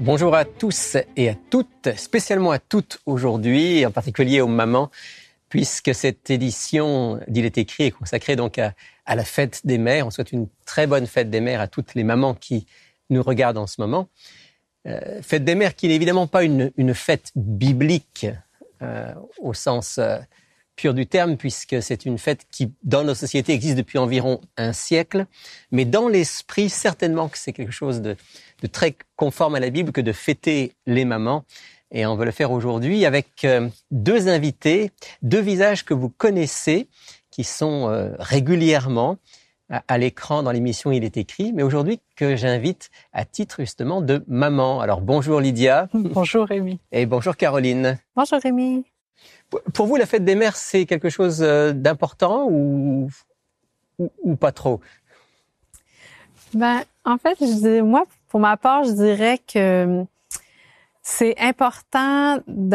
Bonjour à tous et à toutes, spécialement à toutes aujourd'hui, et en particulier aux mamans, puisque cette édition d'Il est écrit est consacrée donc à la fête des mères. On souhaite une très bonne fête des mères à toutes les mamans qui nous regardent en ce moment. Fête des mères qui n'est évidemment pas une fête biblique au sens pur du terme, puisque c'est une fête qui, dans nos sociétés, existe depuis environ un siècle. Mais dans l'esprit, certainement que c'est quelque chose de très conforme à la Bible que de fêter les mamans. Et on va le faire aujourd'hui avec deux invités, deux visages que vous connaissez, qui sont régulièrement à l'écran dans l'émission Il est écrit, mais aujourd'hui que j'invite à titre justement de maman. Alors bonjour Lydia. Bonjour Rémi. Et bonjour Caroline. Bonjour Rémi. Pour vous, la fête des mères, c'est quelque chose d'important ou pas trop? En fait, moi, pour ma part, je dirais que c'est important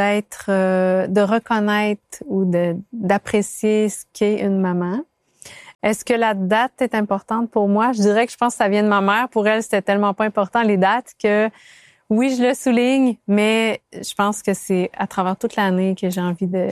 de reconnaître ou d'apprécier ce qu'est une maman. Est-ce que la date est importante pour moi? Je dirais que je pense que ça vient de ma mère. Pour elle, c'était tellement pas important les dates que oui, je le souligne, mais je pense que c'est à travers toute l'année que j'ai envie de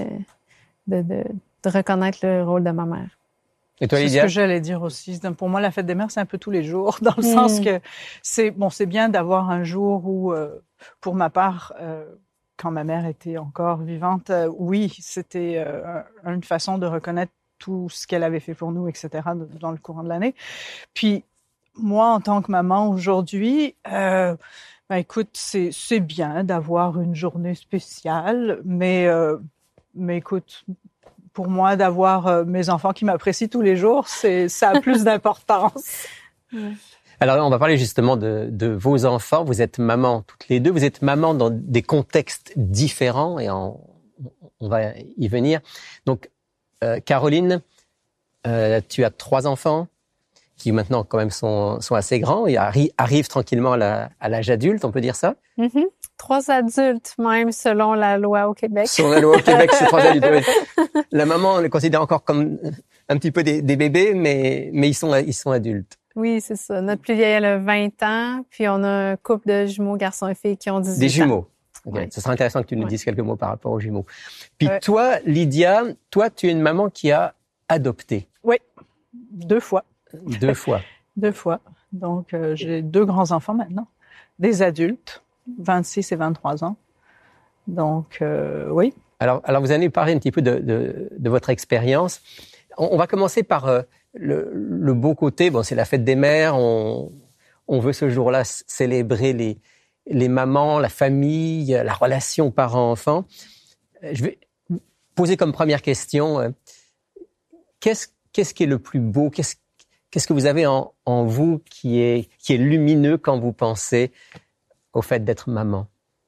reconnaître le rôle de ma mère. Et toi, Lydia? C'est ce que j'allais dire aussi. Pour moi, la fête des mères, c'est un peu tous les jours, dans le sens que c'est bien d'avoir un jour où, pour ma part, quand ma mère était encore vivante, oui, c'était une façon de reconnaître tout ce qu'elle avait fait pour nous, etc., dans le courant de l'année. Puis, moi, en tant que maman, aujourd'hui, écoute, c'est bien d'avoir une journée spéciale, mais écoute, pour moi, d'avoir mes enfants qui m'apprécient tous les jours, ça a plus d'importance. Alors, on va parler justement de vos enfants. Vous êtes maman toutes les deux. Vous êtes maman dans des contextes différents et on va y venir. Donc, Caroline, tu as 3 enfants qui maintenant quand même sont assez grands et arrivent tranquillement à l'âge adulte, on peut dire ça? 3 adultes même, selon la loi au Québec. Selon la loi au Québec, c'est 3 adultes. La maman, on les considère encore comme un petit peu des bébés, mais ils sont adultes. Oui, c'est ça. Notre plus vieille, elle a 20 ans, puis on a un couple de jumeaux, garçons et filles, qui ont 18 ans. Des jumeaux. Okay. Ouais. Ce serait intéressant que tu nous dises quelques mots par rapport aux jumeaux. Puis toi, Lydia, tu es une maman qui a adopté. Oui, 2 fois. 2 fois. 2 fois. Donc, j'ai 2 grands-enfants maintenant, des adultes, 26 et 23 ans. Donc, oui. Alors, vous allez nous parler un petit peu de votre expérience. On va commencer par le beau côté. Bon, c'est la fête des mères. On veut ce jour-là célébrer les mamans, la famille, la relation parents-enfants. Je vais poser comme première question, qu'est-ce qui est le plus beau? Qu'est-ce que vous avez en vous qui est lumineux quand vous pensez au fait d'être maman?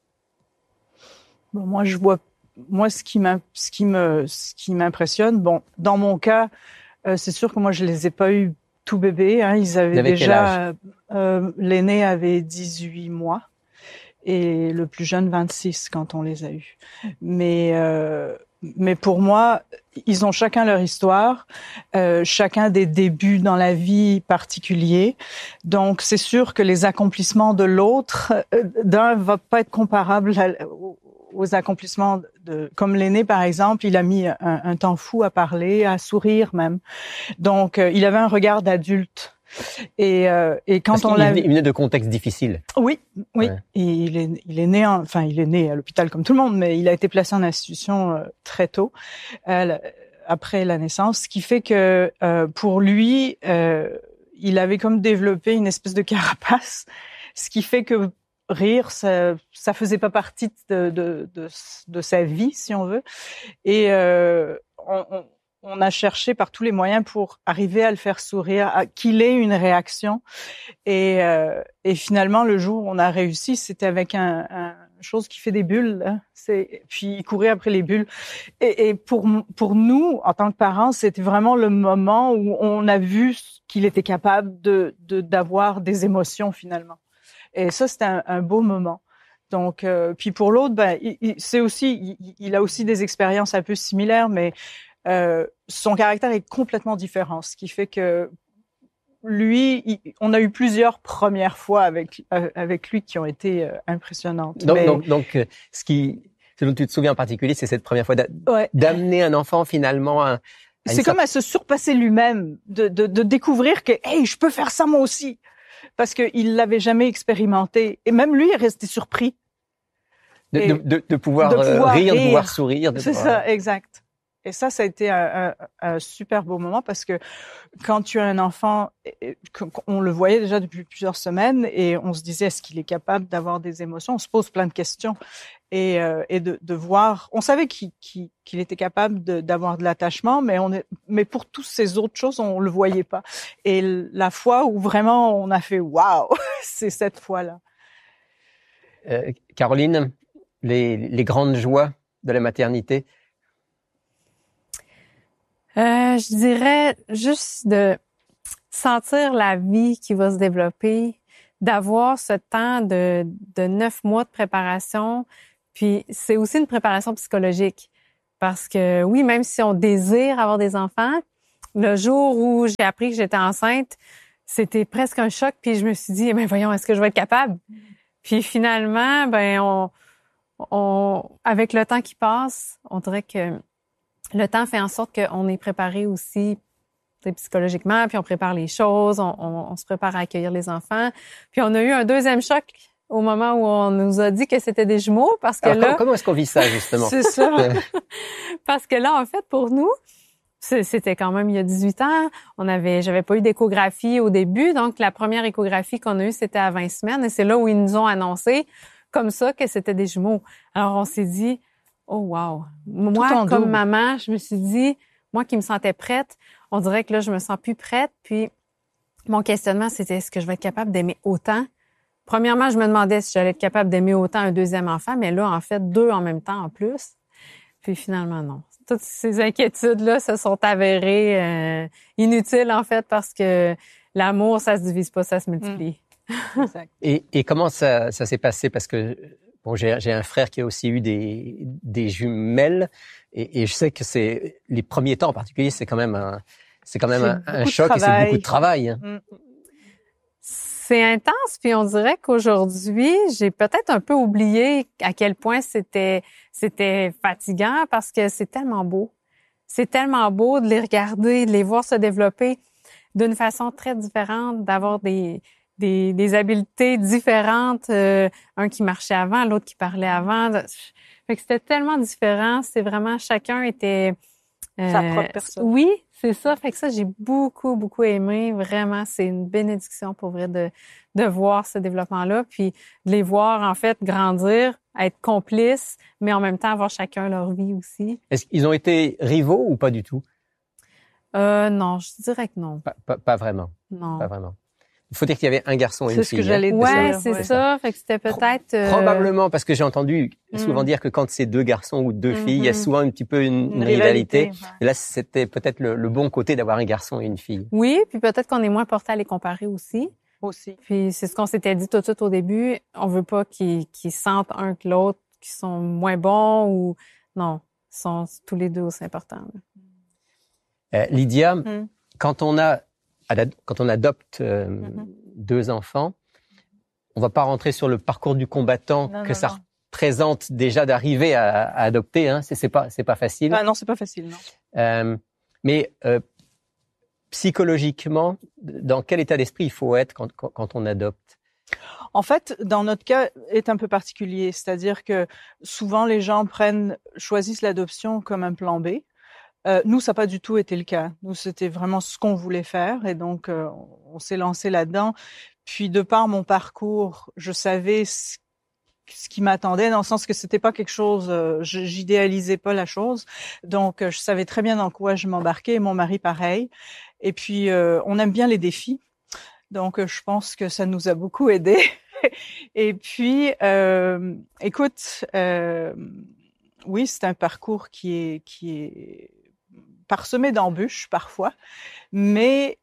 Bon, moi, ce qui m'impressionne, bon, dans mon cas, c'est sûr que moi, je les ai pas eu tout bébés, hein. Ils avaient déjà, l'aîné avait 18 mois et le plus jeune 26 quand on les a eus. Mais pour moi, ils ont chacun leur histoire, chacun des débuts dans la vie particuliers. Donc, c'est sûr que les accomplissements de l'autre, d'un va pas être comparable aux accomplissements comme l'aîné, par exemple. Il a mis un temps fou à parler, à sourire même. Donc, il avait un regard d'adulte. Et quand on l'a... Il venait de contextes difficiles. Oui. Ouais. Et il est né à l'hôpital comme tout le monde, mais il a été placé en institution très tôt, après la naissance, ce qui fait que pour lui, il avait comme développé une espèce de carapace, ce qui fait que rire, ça faisait pas partie de sa vie, si on veut. Et on a cherché par tous les moyens pour arriver à le faire sourire, qu'il ait une réaction. Et finalement, le jour où on a réussi, c'était avec un chose qui fait des bulles. Hein. Puis il courait après les bulles. Et pour nous, en tant que parents, c'était vraiment le moment où on a vu qu'il était capable d'avoir des émotions finalement. Et ça, c'était un beau moment. Donc, puis pour l'autre, il a aussi des expériences un peu similaires, mais son caractère est complètement différent, ce qui fait que on a eu plusieurs premières fois avec lui qui ont été impressionnantes. Donc, ce dont tu te souviens en particulier, c'est cette première fois d'amener un enfant finalement c'est comme à se surpasser lui-même, de découvrir que, hey, je peux faire ça moi aussi. Parce qu'il l'avait jamais expérimenté. Et même lui est resté surpris. De pouvoir rire, de pouvoir sourire. C'est ça, exact. Et ça a été un super beau moment parce que quand tu as un enfant, on le voyait déjà depuis plusieurs semaines et on se disait, est-ce qu'il est capable d'avoir des émotions? On se pose plein de questions. Et de voir, on savait qu'il était capable d'avoir de l'attachement, mais pour toutes ces autres choses, on le voyait pas. Et la fois où vraiment on a fait waouh, c'est cette fois-là. Caroline, les grandes joies de la maternité. Je dirais juste de sentir la vie qui va se développer, d'avoir ce temps de 9 mois de préparation. Puis c'est aussi une préparation psychologique parce que oui, même si on désire avoir des enfants, le jour où j'ai appris que j'étais enceinte, c'était presque un choc. Puis je me suis dit, voyons, est-ce que je vais être capable? Puis finalement, avec le temps qui passe, on dirait que le temps fait en sorte qu'on est préparé aussi psychologiquement, puis on prépare les choses, on se prépare à accueillir les enfants. Puis on a eu un deuxième choc au moment où on nous a dit que c'était des jumeaux, parce que là... Comment est-ce qu'on vit ça, justement? C'est ça. Parce que là, en fait, pour nous, c'était quand même il y a 18 ans. J'avais pas eu d'échographie au début, donc la première échographie qu'on a eue, c'était à 20 semaines, et c'est là où ils nous ont annoncé comme ça que c'était des jumeaux. Alors on s'est dit, oh wow. Moi, comme maman, je me suis dit, moi qui me sentais prête, on dirait que là, je me sens plus prête. Puis mon questionnement, c'était, est-ce que je vais être capable d'aimer autant? Premièrement, je me demandais si j'allais être capable d'aimer autant un deuxième enfant, mais là, en fait, 2 en même temps en plus. Puis finalement, non. Toutes ces inquiétudes-là se sont avérées inutiles, en fait, parce que l'amour, ça se divise pas, ça se multiplie. Exact. Et comment ça s'est passé? Parce que j'ai un frère qui a aussi eu des jumelles, et je sais que c'est les premiers temps en particulier, c'est quand même un choc et c'est beaucoup de travail. Hein. C'est intense, puis on dirait qu'aujourd'hui, j'ai peut-être un peu oublié à quel point c'était fatigant, parce que c'est tellement beau. C'est tellement beau de les regarder, de les voir se développer d'une façon très différente, d'avoir des habiletés différentes, un qui marchait avant, l'autre qui parlait avant. Fait que c'était tellement différent, c'est vraiment chacun était sa propre personne. Oui, c'est ça. Fait que ça, j'ai beaucoup, beaucoup aimé. Vraiment, c'est une bénédiction pour vrai de voir ce développement-là, puis de les voir en fait grandir, être complices, mais en même temps avoir chacun leur vie aussi. Est-ce qu'ils ont été rivaux ou pas du tout? Non, je dirais que non. Pas vraiment. Non. Pas vraiment. Il faut dire qu'il y avait un garçon et une fille. C'est ce que j'allais dire. Ouais, c'est ça. Fait que c'était peut-être... Probablement, parce que j'ai entendu souvent dire que quand c'est 2 garçons ou 2 filles, il y a souvent un petit peu une rivalité. Ouais. Et là, c'était peut-être le bon côté d'avoir un garçon et une fille. Oui, puis peut-être qu'on est moins porté à les comparer aussi. Puis c'est ce qu'on s'était dit tout de suite au début. On veut pas qu'ils sentent un que l'autre, qu'ils sont moins bons ou... Non, ils sont tous les deux aussi importants. Lydia, quand on adopte 2 enfants, on va pas rentrer sur le parcours du combattant ça représente déjà d'arriver à adopter. Hein. C'est pas facile. Ah non, c'est pas facile. Non. Mais psychologiquement, dans quel état d'esprit il faut être quand on adopte? En fait, dans notre cas, est un peu particulier. C'est-à-dire que souvent les gens choisissent l'adoption comme un plan B. Nous, ça n'a pas du tout été le cas. Nous, c'était vraiment ce qu'on voulait faire, et donc on s'est lancé là-dedans. Puis, de par mon parcours, je savais ce qui m'attendait, dans le sens que c'était pas quelque chose, j'idéalisais pas la chose. Donc, je savais très bien dans quoi je m'embarquais, et mon mari pareil. Et puis, on aime bien les défis. Donc, je pense que ça nous a beaucoup aidés. Et puis, écoute, oui, c'est un parcours qui est parsemé d'embûches parfois, mais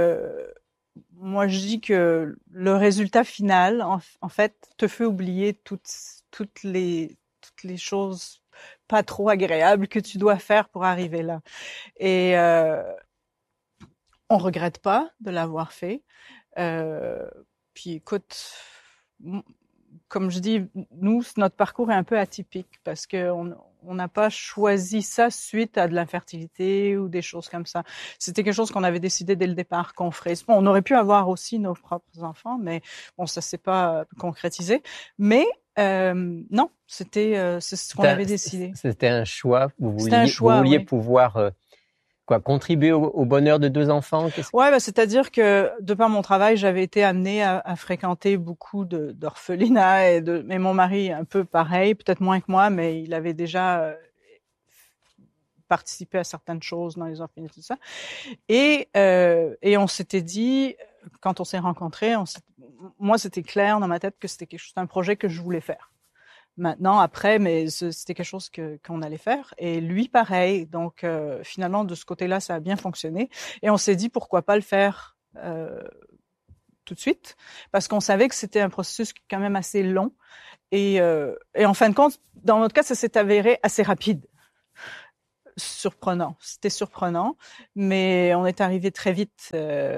moi je dis que le résultat final, en fait, te fait oublier toutes les choses pas trop agréables que tu dois faire pour arriver là. Et on regrette pas de l'avoir fait. Puis écoute, comme je dis, nous, notre parcours est un peu atypique parce que on n'a pas choisi ça suite à de l'infertilité ou des choses comme ça. C'était quelque chose qu'on avait décidé dès le départ qu'on ferait. Bon, on aurait pu avoir aussi nos propres enfants, mais bon, ça s'est pas concrétisé. Mais non, c'est ce qu'on avait décidé. C'était un choix. Vous vouliez oui. Pouvoir contribuer au bonheur de 2 enfants. Ouais, bah, c'est-à-dire que de par mon travail, j'avais été amenée à fréquenter beaucoup d'orphelinats mais mon mari un peu pareil, peut-être moins que moi, mais il avait déjà participé à certaines choses dans les orphelinats tout ça. Et on s'était dit, quand on s'est rencontrés, moi c'était clair dans ma tête que c'était un projet que je voulais faire. Maintenant, après, mais c'était quelque chose qu'on allait faire. Et lui, pareil. Donc, finalement, de ce côté-là, ça a bien fonctionné. Et on s'est dit, pourquoi pas le faire tout de suite, parce qu'on savait que c'était un processus quand même assez long. Et en fin de compte, dans notre cas, ça s'est avéré assez rapide. Surprenant. C'était surprenant, mais on est arrivé très vite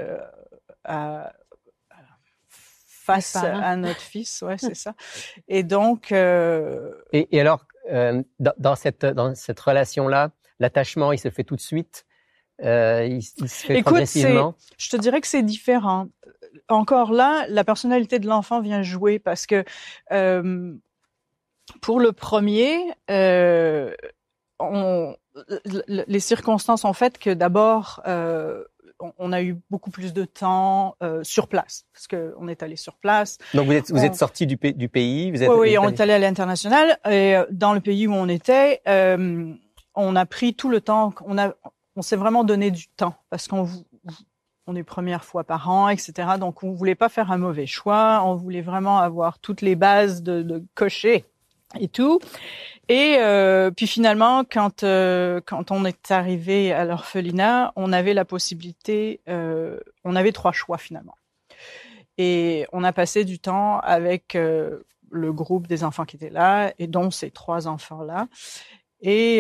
face à notre fils, ouais, c'est ça. Et donc. Et alors, dans cette relation-là, l'attachement, il se fait tout de suite. Il se fait progressivement. Je te dirais que c'est différent. Encore là, la personnalité de l'enfant vient jouer parce que pour le premier, les circonstances ont fait que d'abord. On a eu beaucoup plus de temps sur place parce que on est allé sur place. Donc vous êtes sorti du pays, oui, on est allé à l'international et dans le pays où on était, on a pris tout le temps. On s'est vraiment donné du temps parce qu'on est première fois par an, etc. Donc on voulait pas faire un mauvais choix. On voulait vraiment avoir toutes les bases de cocher et tout. Et puis finalement, quand on est arrivé à l'orphelinat, on avait la possibilité, on avait 3 choix finalement. Et on a passé du temps avec le groupe des enfants qui étaient là, et dont ces 3 enfants-là. Et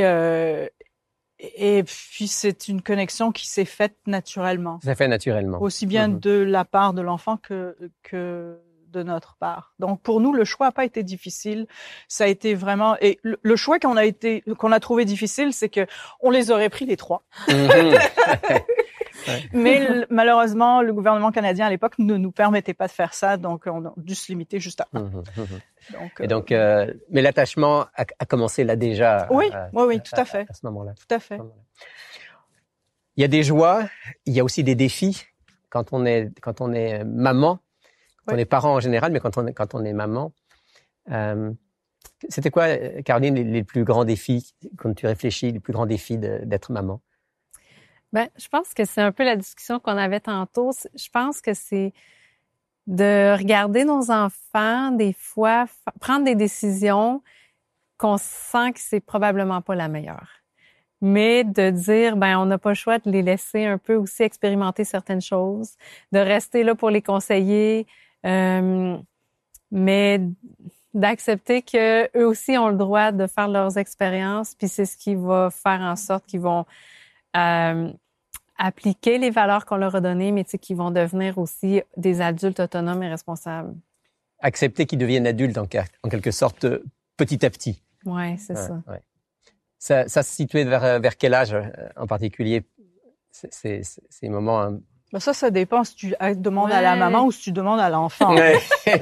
puis c'est une connexion qui s'est faite naturellement. Ça fait naturellement. Aussi bien de la part de l'enfant que de notre part. Donc pour nous, le choix n'a pas été difficile. Ça a été vraiment, et le choix qu'on a trouvé difficile, c'est que on les aurait pris les 3. Mais malheureusement, le gouvernement canadien à l'époque ne nous permettait pas de faire ça, donc on a dû se limiter juste à 1. Mais l'attachement a commencé là déjà. Oui, tout à fait. À ce moment-là. Tout à fait. Il y a des joies, il y a aussi des défis quand on est maman. Quand on est parent en général, mais quand on est maman, c'était quoi, Caroline, les plus grands défis, quand tu réfléchis, les plus grands défis d'être maman? Ben, je pense que c'est un peu la discussion qu'on avait tantôt. Je pense que c'est de regarder nos enfants, des fois, prendre des décisions qu'on sent que c'est probablement pas la meilleure. Mais de dire, ben, on n'a pas le choix de les laisser un peu aussi expérimenter certaines choses, de rester là pour les conseiller, mais d'accepter que eux aussi ont le droit de faire leurs expériences, puis c'est ce qui va faire en sorte qu'ils vont appliquer les valeurs qu'on leur a données, mais tu sais, qu'ils vont devenir aussi des adultes autonomes et responsables. Accepter qu'ils deviennent adultes en quelque sorte petit à petit. Ouais, c'est ça. Ouais. Ça se situait vers quel âge en particulier ces moments? Ben ça dépend si tu demandes à la maman ou si tu demandes à l'enfant. Ouais.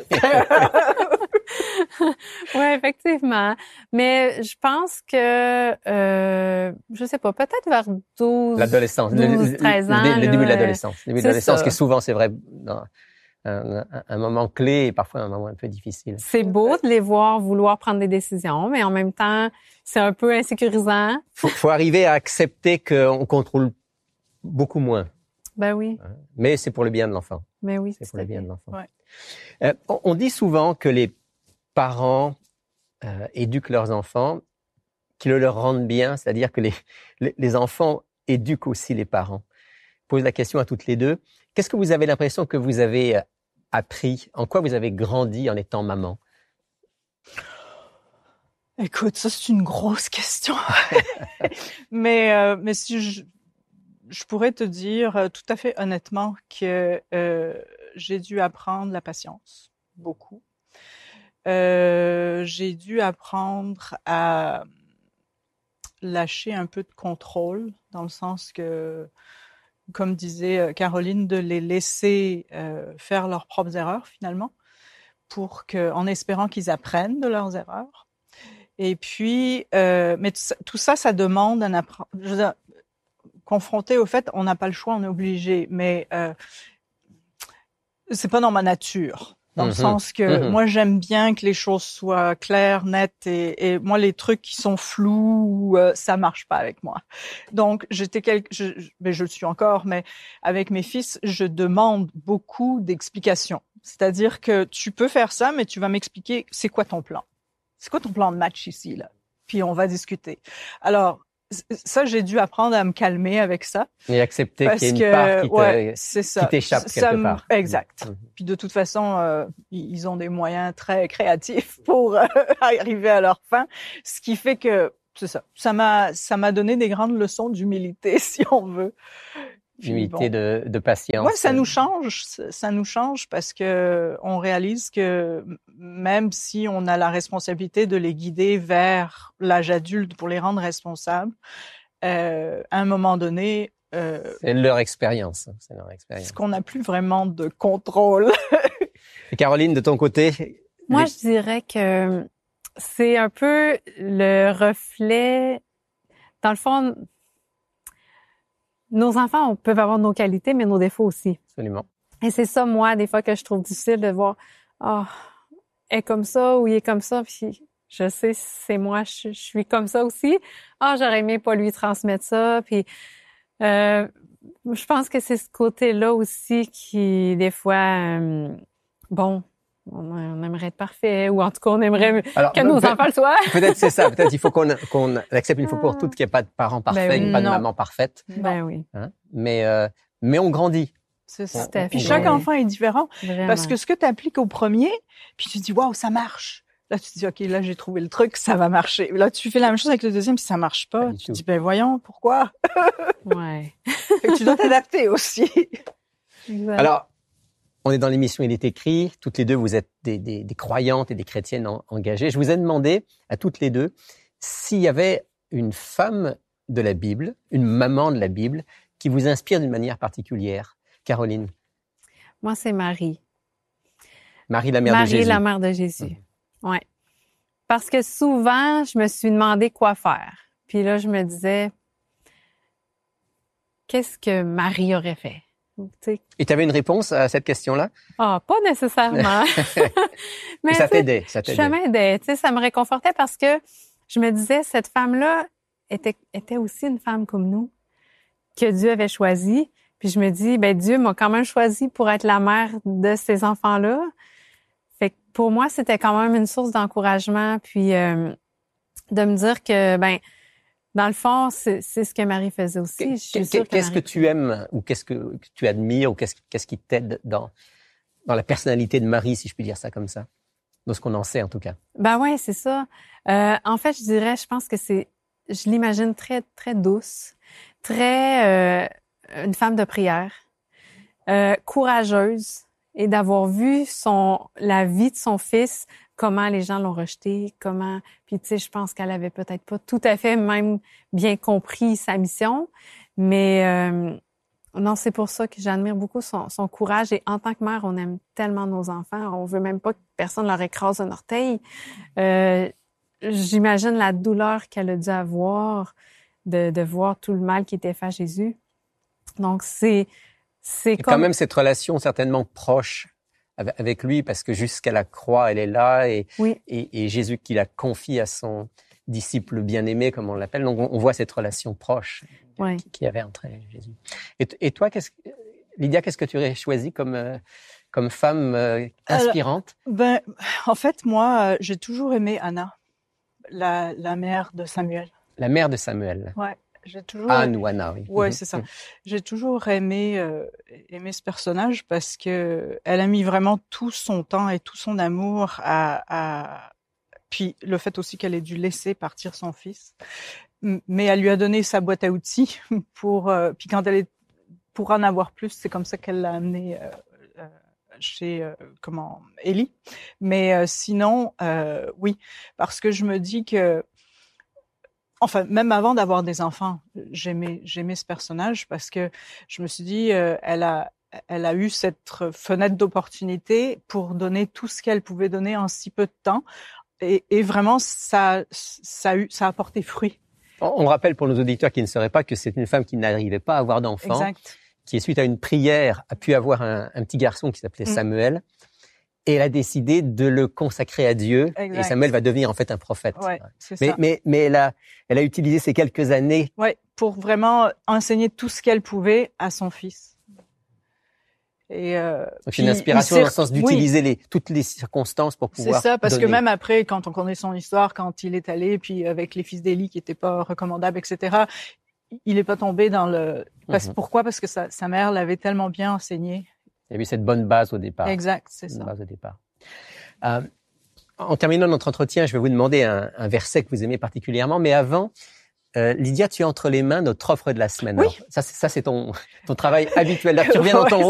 Oui, effectivement. Mais je pense que, je sais pas, peut-être vers 12, l'adolescence, 13 ans. Le début de l'adolescence. Le début de l'adolescence, qui est souvent, c'est vrai, un moment clé et parfois un moment un peu difficile. C'est beau de les voir vouloir prendre des décisions, mais en même temps, c'est un peu insécurisant. Faut arriver à accepter qu'on contrôle beaucoup moins. Ben oui. Mais c'est pour le bien de l'enfant. Mais oui, c'est pour le bien de l'enfant. Ouais. On dit souvent que les parents éduquent leurs enfants, qu'ils leur rendent bien, c'est-à-dire que les enfants éduquent aussi les parents. Je pose la question à toutes les deux. Qu'est-ce que vous avez l'impression que vous avez appris? En quoi vous avez grandi en étant maman? Écoute, ça c'est une grosse question. mais si je pourrais te dire tout à fait honnêtement que j'ai dû apprendre la patience, beaucoup. J'ai dû apprendre à lâcher un peu de contrôle, dans le sens que, comme disait Caroline, de les laisser faire leurs propres erreurs finalement, en espérant qu'ils apprennent de leurs erreurs. Et puis, mais tout ça, ça demande un apprentissage. Confronté au fait, on n'a pas le choix, on est obligé, mais c'est pas dans ma nature. Dans le sens que moi, j'aime bien que les choses soient claires, nettes, et moi, les trucs qui sont flous, ça marche pas avec moi. Donc, je le suis encore, mais avec mes fils, je demande beaucoup d'explications. C'est-à-dire que tu peux faire ça, mais tu vas m'expliquer c'est quoi ton plan. C'est quoi ton plan de match ici, là? Puis on va discuter. Alors, ça, j'ai dû apprendre à me calmer avec ça. Et accepter qu'il y ait une part qui t'échappe quelque part. Exact. Puis de toute façon, ils ont des moyens très créatifs pour arriver à leur fin. Ce qui fait que, c'est ça. Ça m'a donné des grandes leçons d'humilité, si on veut. D'humilité, de patience. Ouais, ça nous change parce que on réalise que même si on a la responsabilité de les guider vers l'âge adulte pour les rendre responsables, à un moment donné, c'est leur expérience. C'est leur expérience. Parce qu'on n'a plus vraiment de contrôle. Et Caroline, de ton côté? Moi, je dirais que c'est un peu le reflet, dans le fond. Nos enfants peuvent avoir nos qualités, mais nos défauts aussi. Absolument. Et c'est ça, moi, des fois, que je trouve difficile de voir, elle est comme ça ou il est comme ça, puis je sais, c'est moi, je suis comme ça aussi. J'aurais aimé pas lui transmettre ça, puis je pense que c'est ce côté-là aussi qui, des fois, on aimerait être parfait, ou en tout cas, on aimerait que nos enfants le soient. Peut-être c'est ça. Peut-être il faut qu'on accepte une fois pour toutes qu'il n'y a pas de parents parfaits, pas de maman parfaite. Ben oui. Hein? Mais on grandit. C'est ça. Puis chaque enfant est différent. Vraiment. Parce que ce que tu appliques au premier, puis tu dis, waouh, ça marche. Là, tu te dis, OK, là, j'ai trouvé le truc, ça va marcher. Là, tu fais la même chose avec le deuxième, puis ça marche pas. Tu te dis, ben voyons, pourquoi? Ouais. Fait que tu dois t'adapter aussi. Exact. Alors, on est dans l'émission Il est écrit. Toutes les deux, vous êtes des croyantes et des chrétiennes engagées. Je vous ai demandé à toutes les deux s'il y avait une femme de la Bible, une maman de la Bible, qui vous inspire d'une manière particulière. Caroline? Moi, c'est Marie. Marie, la mère de Jésus. Marie, la mère de Jésus. Ouais. Parce que souvent, je me suis demandé quoi faire. Puis là, je me disais, qu'est-ce que Marie aurait fait? T'sais. Et tu avais une réponse à cette question-là? Pas nécessairement. Mais ça t'aidait. Ça m'aidait. Ça me réconfortait parce que je me disais, cette femme-là était aussi une femme comme nous, que Dieu avait choisie. Puis je me dis, Dieu m'a quand même choisi pour être la mère de ces enfants-là. Fait que pour moi, c'était quand même une source d'encouragement. Puis de me dire que, dans le fond, c'est ce que Marie faisait aussi. Qu'est-ce que tu aimes ou qu'est-ce que tu admires ou qu'est-ce qui t'aide dans la personnalité de Marie, si je puis dire ça comme ça, de ce qu'on en sait en tout cas? Ouais, c'est ça. En fait, je pense que je l'imagine très très douce, très une femme de prière, courageuse, et d'avoir vu la vie de son fils, comment les gens l'ont rejeté, puis je pense qu'elle avait peut-être pas tout à fait même bien compris sa mission, mais non, c'est pour ça que j'admire beaucoup son courage, et en tant que mère, on aime tellement nos enfants, on veut même pas que personne leur écrase un orteil. J'imagine la douleur qu'elle a dû avoir de voir tout le mal qui était fait à Jésus. Donc c'est quand même cette relation certainement proche avec lui, parce que jusqu'à la croix, elle est là, et Jésus qui la confie à son disciple bien-aimé, comme on l'appelle. Donc on voit cette relation proche qu'il y avait entre elle et Jésus. Et toi, Lydia, qu'est-ce que tu aurais choisi comme femme inspirante? En fait, moi, j'ai toujours aimé Anna, la mère de Samuel. La mère de Samuel. Ouais. J'ai toujours Anne ou Anna, oui. Ouais, c'est ça. J'ai toujours aimé ce personnage parce que elle a mis vraiment tout son temps et tout son amour puis le fait aussi qu'elle ait dû laisser partir son fils. mais elle lui a donné sa boîte à outils puis quand pour en avoir plus, c'est comme ça qu'elle l'a amené chez Ellie. Mais sinon, oui, parce que je me dis que, enfin, même avant d'avoir des enfants, j'aimais ce personnage parce que je me suis dit, elle a eu cette fenêtre d'opportunité pour donner tout ce qu'elle pouvait donner en si peu de temps, et vraiment ça a porté fruit. On rappelle pour nos auditeurs qui ne sauraient pas que c'est une femme qui n'arrivait pas à avoir d'enfants. Exact. Qui, suite à une prière, a pu avoir un petit garçon qui s'appelait Samuel. Et elle a décidé de le consacrer à Dieu. Exact. Et Samuel va devenir en fait un prophète. Ouais, c'est ça. Mais elle a utilisé ces quelques années. Ouais, pour vraiment enseigner tout ce qu'elle pouvait à son fils. Et donc une inspiration dans le sens d'utiliser toutes les circonstances pour pouvoir. C'est ça, parce donner. que même après, quand on connaît son histoire, quand il est allé, puis avec les fils d'Élie qui étaient pas recommandables, etc., il est pas tombé dans le. Pourquoi? Parce que sa mère l'avait tellement bien enseigné. Il y a eu cette bonne base au départ. Exact, c'est ça. Base au départ. En terminant notre entretien, je vais vous demander un verset que vous aimez particulièrement, mais avant, Lydia, tu as entre les mains notre offre de la semaine. Oui. Alors, ça c'est ton travail habituel. Là, tu reviens dans ton